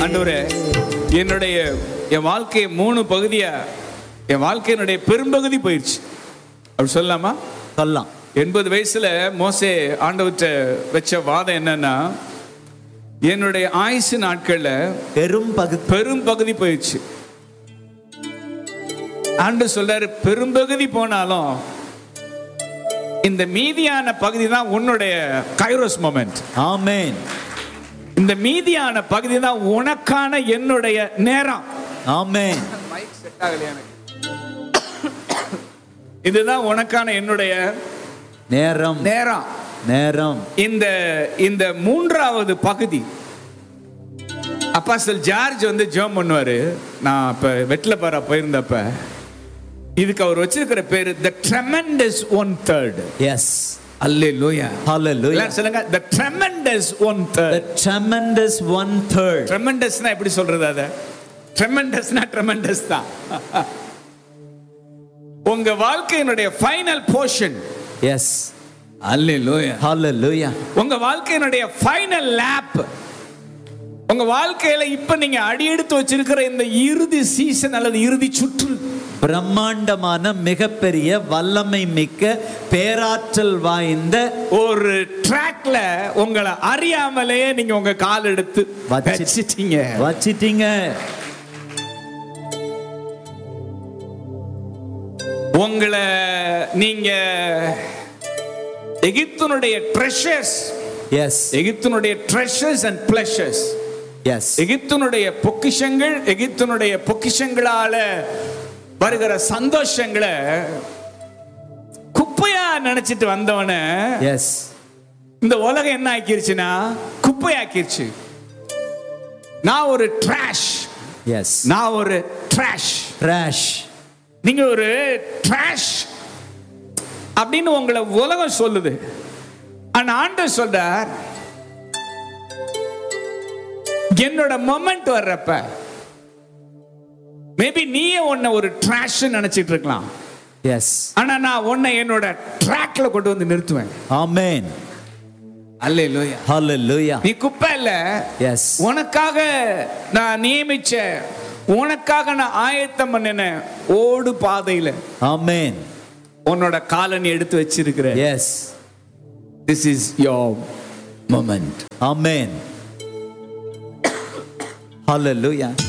ஆண்டவரே, என் வாழ்க்கையை 3 பகுதியா, என் வாழ்க்கையினுடைய பெரும்பகுதி போயிடுச்சு அப்படி சொல்லலாமா? சொல்லலாம். 80 வயசுல மோசே ஆண்டவர்கிட்ட வச்ச வாதம் என்னன்னா, என்னுடைய ஆயுசு நாட்கள்ல பெரும்பகுதி போயிடுச்சு. ஆண்டவர் சொல்றாரு, பெரும்பகுதி போனாலும் இந்த மீதியான பகுதி தான் உன்னுடைய கைரோஸ் மொமெண்ட். ஆமென். இந்த மீதியான பகுதி தான் உனக்கான என்னுடைய நேரம். ஆமென். மைக் செட் ஆகலையா எனக்கு? இதுதான் உனக்கான என்னுடைய நேரம். இந்த 3வது பகுதி அப்போஸ்தலர் ஜார்ஜ் ஜெபம் பண்ணுவாரு. நான் இப்ப வெட்லப்பாறை போயிருந்தப்ப இதுக்கு அவர் வச்சிருக்கிற பேரு the tremendous 1/3. எஸ். அல்லேலூயா. ஹalleluya. சொல்லுங்க, the tremendous 1/3. the tremendous 1/3. ட்ரெமெண்டஸ்னா எப்படி சொல்றது? அத ட்ரெமெண்டஸ்னா ட்ரெமெண்டஸ் தான். உங்க வாழ்க்கையினுடைய ஃபைனல் போர்ஷன். எஸ். அல்லேலூயா. ஹalleluya. உங்க வாழ்க்கையினுடைய ஃபைனல் லேப். உங்க வாழ்க்கையில இப்ப நீங்க அடியெடுத்து வச்சிருக்கிற இந்த இறுதி சீசன் அல்லது இறுதி சுற்று, பிரம்மாண்டமான மிகப்பெரிய வல்லமை மிக்க பேராற்றல் வாய்ந்த ஒரு ட்ராக்ல உங்களை அறியாமலேயே நீங்க உங்க கால் எடுத்து வச்சிட்டீங்க. உங்களை நீங்க எகிப்தினுடைய ட்ரெஷர்ஸ், எகிப்தினுடைய ட்ரெஷர்ஸ் அண்ட் பிளஷர்ஸ், எகிப்தினுடைய பொக்கிஷங்கள், எகிப்தினுடைய பொக்கிஷங்களால வருகிற சந்தோஷங்களை குப்பையா நினைச்சிட்டு வந்தவன இந்த உலகம் என்ன ஆக்கிருச்சுன்னா குப்பையாக்கிருச்சு. நான் ஒரு ட்ராஷ். நான் ஒரு ட்ராஷ். நீங்க ஒரு ட்ராஷ் அப்படின்னு உங்களை உலகம் சொல்லுது. ஆனா ஆண்டவர் சொல்றார், என்னோட மொமெண்ட் வர்றப்ப மேபி நீயே உன்னை ஒரு ட்ராஷ் நினைச்சிட்டு இருக்கலாம். ஆனா நான் உன்னை என்னோட ட்ராக்ல கொண்டு வந்து நிறுத்துவேன். ஆமென். அல்லேலூயா. ஹalleluya. நீ குப்பை இல்ல. உனக்காக நான் நியமிச்ச, உனக்காக நான் ஆயத்தம் பண்ணின ஓடு பாதையில ஆமென் உன்னோட காலனி எடுத்து வச்சிருக்கிற. This is your moment. Amen. Hallelujah.